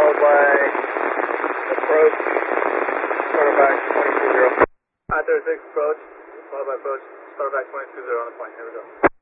followed by approach, quarterback 220. 36 approach, followed by approach, quarterback 220 on the point. Here we go.